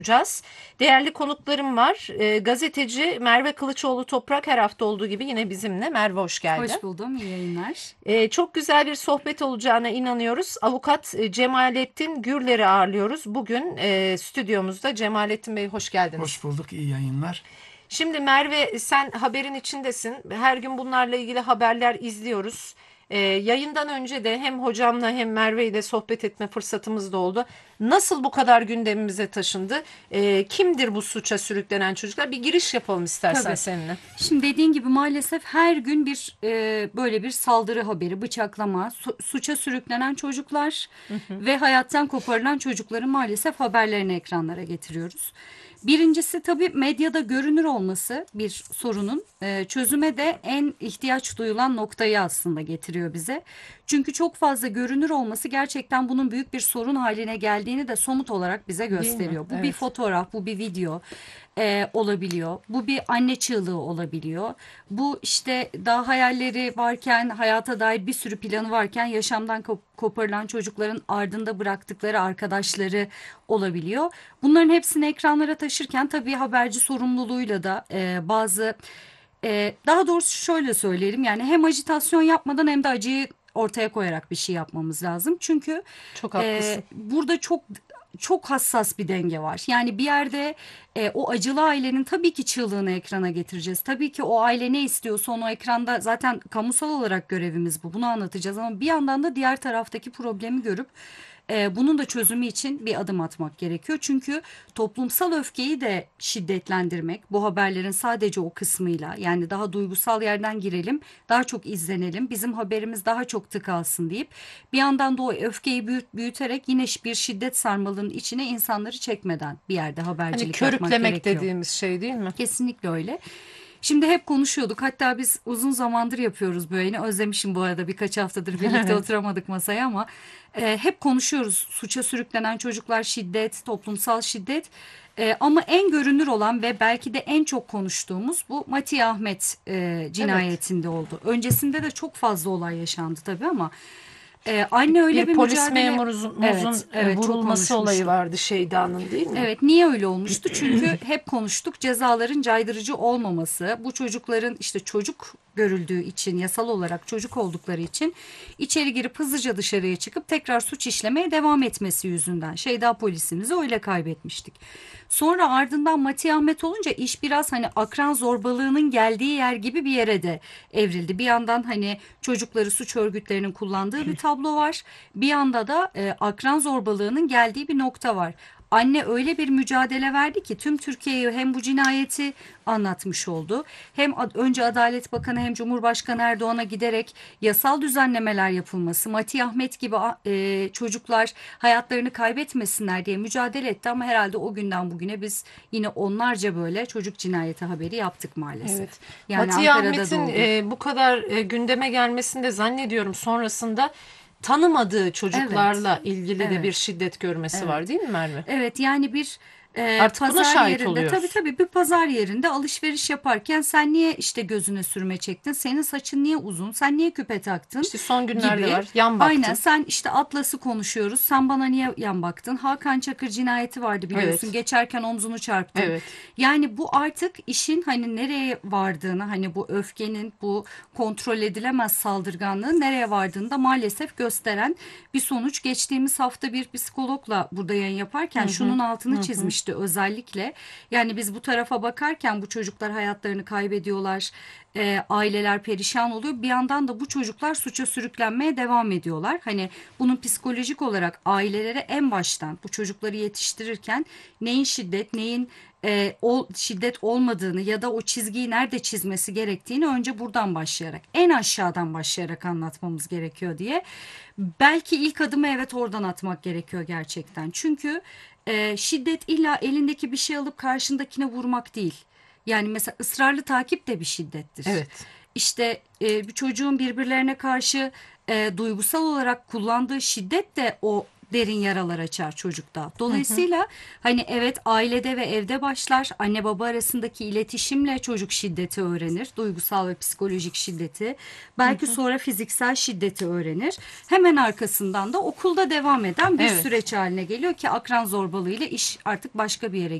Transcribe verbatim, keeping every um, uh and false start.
Olacağız. Değerli konuklarım var. Ee, gazeteci Merve Kılıçoğlu Toprak her hafta olduğu gibi yine bizimle. Merve hoş geldin. Hoş buldum, iyi yayınlar. Ee, çok güzel bir sohbet olacağına inanıyoruz. Avukat e, Cemalettin Gürler'i ağırlıyoruz. Bugün e, stüdyomuzda. Cemalettin Bey hoş geldiniz. Hoş bulduk, iyi yayınlar. Şimdi Merve sen haberin içindesin. Her gün bunlarla ilgili haberler izliyoruz. Ee, yayından önce de hem hocamla hem Merve ile sohbet etme fırsatımız da oldu. Nasıl bu kadar gündemimize taşındı? Ee, kimdir bu suça sürüklenen çocuklar? Bir giriş yapalım istersen Tabii. seninle. Şimdi dediğin gibi maalesef her gün bir e, böyle bir saldırı haberi, bıçaklama, su- suça sürüklenen çocuklar ve hayattan koparılan çocukların maalesef haberlerini ekranlara getiriyoruz. Birincisi tabii medyada görünür olması bir sorunun e, çözüme de en ihtiyaç duyulan noktayı aslında getiriyor bize. Çünkü çok fazla görünür olması gerçekten bunun büyük bir sorun haline geldiğini de somut olarak bize Değil mi? gösteriyor. Bu bir Evet. fotoğraf, bu bir video e, olabiliyor. Bu bir anne çığlığı olabiliyor. Bu işte daha hayalleri varken, hayata dair bir sürü planı varken yaşamdan kop- koparılan çocukların ardında bıraktıkları arkadaşları olabiliyor. Bunların hepsini ekranlara taşırken tabii haberci sorumluluğuyla da e, bazı e, daha doğrusu şöyle söyleyelim, yani hem ajitasyon yapmadan hem de acıyı ortaya koyarak bir şey yapmamız lazım. Çünkü Çok e, haklısın. burada çok çok hassas bir denge var. Yani bir yerde e, o acılı ailenin tabii ki çığlığını ekrana getireceğiz. Tabii ki o aile ne istiyorsa onu ekranda, zaten kamusal olarak görevimiz bu. Bunu anlatacağız ama bir yandan da diğer taraftaki problemi görüp e, bunun da çözümü için bir adım atmak gerekiyor. Çünkü toplumsal öfkeyi de şiddetlendirmek, bu haberlerin sadece o kısmıyla, yani daha duygusal yerden girelim, daha çok izlenelim, bizim haberimiz daha çok tık alsın deyip bir yandan da o öfkeyi büyüt, büyüterek yine bir şiddet sarmalının içine insanları çekmeden bir yerde Hani habercilik yapmak körüklemek gerekiyor. dediğimiz şey değil mi? Kesinlikle öyle. Şimdi hep konuşuyorduk. Hatta biz uzun zamandır yapıyoruz bu yayını. Özlemişim bu arada. Birkaç haftadır birlikte Evet. oturamadık masaya ama e, hep konuşuyoruz. Suça sürüklenen çocuklar, şiddet, toplumsal şiddet. E, ama en görünür olan ve belki de en çok konuştuğumuz bu Mati Ahmet e, Evet. cinayetinde oldu. Öncesinde de çok fazla olay yaşandı tabii ama e, anne öyle Bir bir polis mücadele... memurumuzun Evet, e, evet, çok vurulması olayı konuşmuştuk. vardı Şeyda'nın değil mi? Evet, niye öyle olmuştu? Çünkü hep konuştuk, cezaların caydırıcı olmaması, bu çocukların işte çocuk görüldüğü için, yasal olarak çocuk oldukları için içeri girip hızlıca dışarıya çıkıp tekrar suç işlemeye devam etmesi yüzünden Şeyda polisimizi öyle kaybetmiştik. Sonra ardından Mati Ahmet olunca iş biraz hani akran zorbalığının geldiği yer gibi bir yere de evrildi. Bir yandan hani çocukları suç örgütlerinin kullandığı bir tablo var. Bir yanda da e, akran zorbalığının geldiği bir nokta var. Anne öyle bir mücadele verdi ki tüm Türkiye'ye hem bu cinayeti anlatmış oldu. Hem ad- önce Adalet Bakanı hem Cumhurbaşkanı Erdoğan'a giderek yasal düzenlemeler yapılması, Mati Ahmet gibi a- e, çocuklar hayatlarını kaybetmesinler diye mücadele etti ama herhalde o günden bugüne biz yine onlarca böyle çocuk cinayeti haberi yaptık maalesef. Evet. Yani Atiye Ankara'da da Ahmet'in oldu. e, bu kadar e, gündeme gelmesinde zannediyorum sonrasında tanımadığı Evet. çocuklarla ilgili de bir Evet. şiddet görmesi Evet. var değil mi Merve? Evet, yani bir e, Artık buna pazar şahit yerinde, tabii oluyoruz. tabii, bir pazar yerinde alışveriş yaparken sen niye işte gözüne sürme çektin? Senin saçın niye uzun? Sen niye küpe taktın? İşte son günlerde Gibi. var. Yan Aynen, baktın. sen işte Atlas'ı konuşuyoruz. Sen bana niye yan baktın? Hakan Çakır cinayeti vardı biliyorsun. Evet. Geçerken omzunu çarptın. Evet. Yani bu artık işin hani nereye vardığını, hani bu öfkenin, bu kontrol edilemez saldırganlığın nereye vardığını da maalesef gösteren bir sonuç. Geçtiğimiz hafta bir psikologla burada yayın Hı yaparken hı. şunun altını Hı hı. çizmişti özellikle. Yani biz bu tarafa bakarken bu çocuklar hayatlarını kaybediyorlar, e, aileler perişan oluyor. Bir yandan da bu çocuklar suça sürüklenmeye devam ediyorlar. Hani bunun psikolojik olarak ailelere en baştan bu çocukları yetiştirirken neyin şiddet, neyin e, ol, şiddet olmadığını ya da o çizgiyi nerede çizmesi gerektiğini önce buradan başlayarak, en aşağıdan başlayarak anlatmamız gerekiyor diye. Belki ilk adımı evet oradan atmak gerekiyor gerçekten. Çünkü e, şiddet illa elindeki bir şey alıp karşındakine vurmak değil. Yani mesela ısrarlı takip de bir şiddettir. Evet. İşte e, bir çocuğun birbirlerine karşı e, duygusal olarak kullandığı şiddet de o derin yaralar açar çocukta. Dolayısıyla hani evet ailede ve evde başlar. Anne baba arasındaki iletişimle çocuk şiddeti öğrenir. Duygusal ve psikolojik şiddeti. Belki sonra fiziksel şiddeti öğrenir. Hemen arkasından da okulda devam eden bir Evet. süreç haline geliyor ki akran zorbalığıyla iş artık başka bir yere